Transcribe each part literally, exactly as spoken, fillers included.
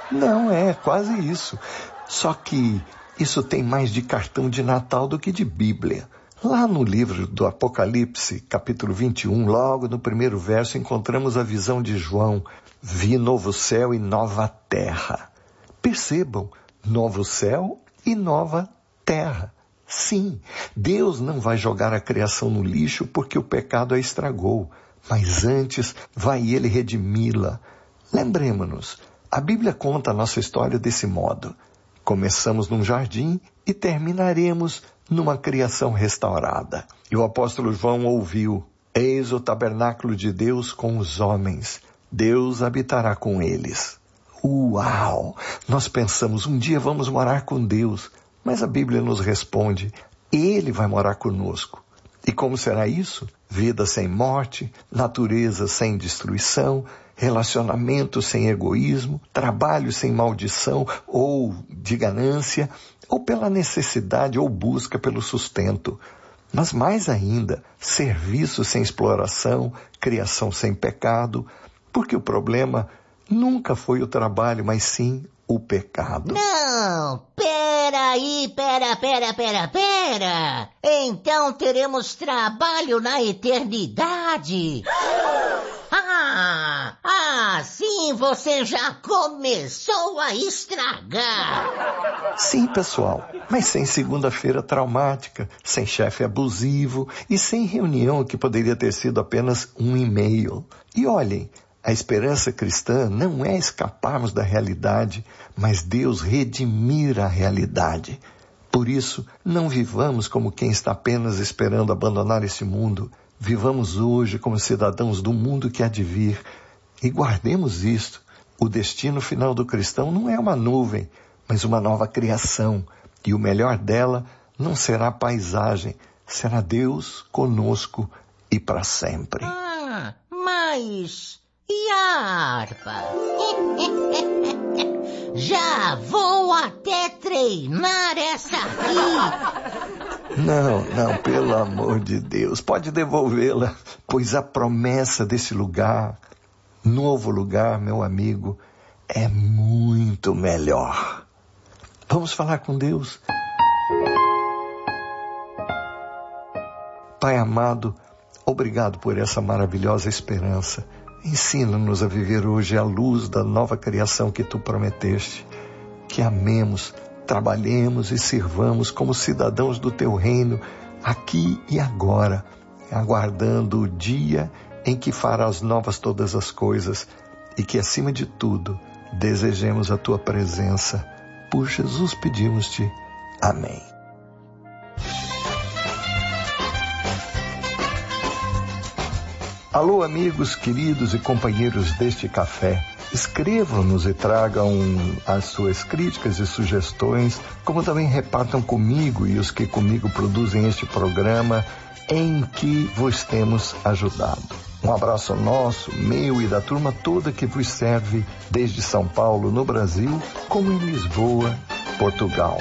Não, é quase isso. Só que isso tem mais de cartão de Natal do que de Bíblia. Lá no livro do Apocalipse, capítulo vinte e um, logo no primeiro verso, encontramos a visão de João. Vi novo céu e nova terra. Percebam, novo céu e nova terra. Sim, Deus não vai jogar a criação no lixo porque o pecado a estragou, mas antes vai Ele redimi-la. Lembremos-nos, a Bíblia conta a nossa história desse modo. Começamos num jardim e terminaremos numa criação restaurada. E o apóstolo João ouviu: eis o tabernáculo de Deus com os homens. Deus habitará com eles. Uau! Nós pensamos, um dia vamos morar com Deus. Mas a Bíblia nos responde, Ele vai morar conosco. E como será isso? Vida sem morte, natureza sem destruição, relacionamento sem egoísmo, trabalho sem maldição ou de ganância, ou pela necessidade ou busca pelo sustento. Mas mais ainda, serviço sem exploração, criação sem pecado, porque o problema nunca foi o trabalho, mas sim o pecado. Não, peraí, pera, pera, pera, pera. Então teremos trabalho na eternidade. Ah, ah, sim, você já começou a estragar. Sim, pessoal, mas sem segunda-feira traumática, sem chefe abusivo e sem reunião que poderia ter sido apenas um e-mail. E olhem, a esperança cristã não é escaparmos da realidade, mas Deus redimir a realidade. Por isso, não vivamos como quem está apenas esperando abandonar esse mundo. Vivamos hoje como cidadãos do mundo que há de vir. E guardemos isto. O destino final do cristão não é uma nuvem, mas uma nova criação. E o melhor dela não será paisagem, será Deus conosco e para sempre. Ah, mas... e a harpa? Já vou até treinar essa aqui. Não, não, pelo amor de Deus, pode devolvê-la, pois a promessa desse lugar, novo lugar, meu amigo, é muito melhor. Vamos falar com Deus? Pai amado, obrigado por essa maravilhosa esperança. Ensina-nos a viver hoje à luz da nova criação que Tu prometeste. Que amemos, trabalhemos e sirvamos como cidadãos do Teu reino, aqui e agora, aguardando o dia em que farás novas todas as coisas e que, acima de tudo, desejemos a Tua presença. Por Jesus pedimos-te. Amém. Alô, amigos, queridos e companheiros deste café. Escrevam-nos e tragam as suas críticas e sugestões, como também repartam comigo e os que comigo produzem este programa em que vos temos ajudado. Um abraço nosso, meu e da turma toda que vos serve desde São Paulo, no Brasil, como em Lisboa, Portugal.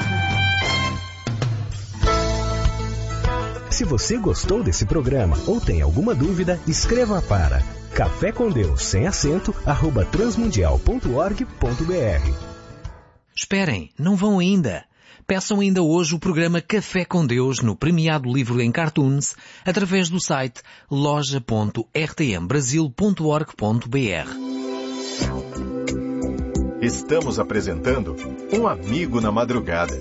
Se você gostou desse programa ou tem alguma dúvida, escreva para café com Deus sem acento arroba transmundial ponto org ponto br. Esperem, não vão ainda. Peçam ainda hoje o programa Café com Deus no premiado livro em cartoons através do site loja ponto r t m brasil ponto org ponto br. Estamos apresentando Um Amigo na Madrugada.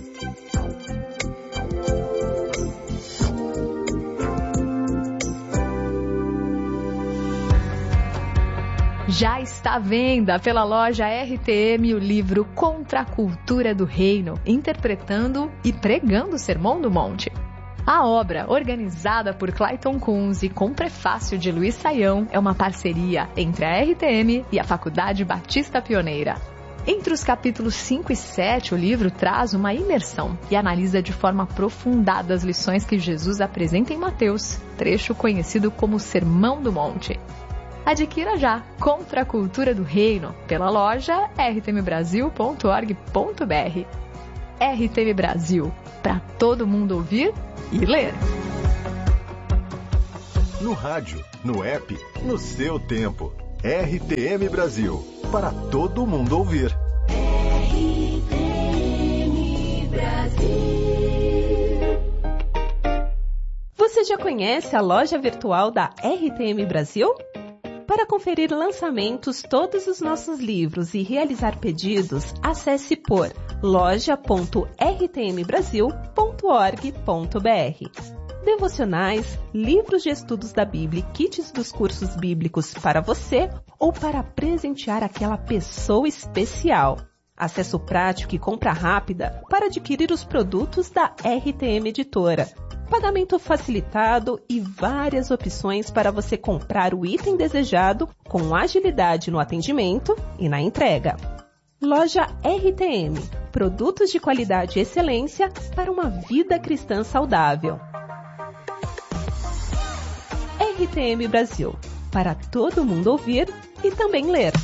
Já está à venda pela loja R T M o livro Contra a Cultura do Reino, interpretando e pregando o Sermão do Monte. A obra, organizada por Clayton Kunz e com prefácio de Luiz Saião, é uma parceria entre a R T M e a Faculdade Batista Pioneira. Entre os capítulos cinco e sete, o livro traz uma imersão e analisa de forma aprofundada as lições que Jesus apresenta em Mateus, trecho conhecido como Sermão do Monte. Adquira já Contra a Cultura do Reino pela loja r t m brasil ponto org ponto br. R T M Brasil, para todo mundo ouvir e ler. No rádio, no app, no seu tempo. R T M Brasil, para todo mundo ouvir. R T M Brasil. Você já conhece a loja virtual da R T M Brasil? Para conferir lançamentos, todos os nossos livros e realizar pedidos, acesse por loja ponto r t m brasil ponto org ponto b r. Devocionais, livros de estudos da Bíblia e kits dos cursos bíblicos para você ou para presentear aquela pessoa especial. Acesso prático e compra rápida para adquirir os produtos da R T M Editora. Pagamento facilitado e várias opções para você comprar o item desejado com agilidade no atendimento e na entrega. Loja R T M. Produtos de qualidade e excelência para uma vida cristã saudável. R T M Brasil. Para todo mundo ouvir e também ler.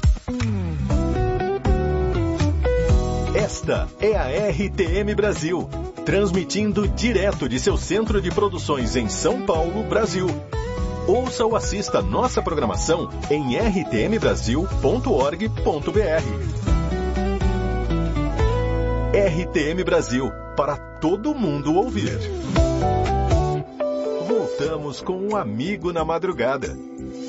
Esta é a R T M Brasil, transmitindo direto de seu centro de produções em São Paulo, Brasil. Ouça ou assista nossa programação em r t m brasil ponto org ponto b r. R T M Brasil, para todo mundo ouvir. Voltamos com um amigo na madrugada.